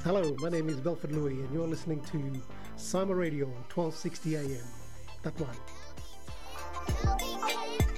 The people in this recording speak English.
Hello, my name is Belford Louis, and you're listening to Sama Radio, 1260 AM. That one.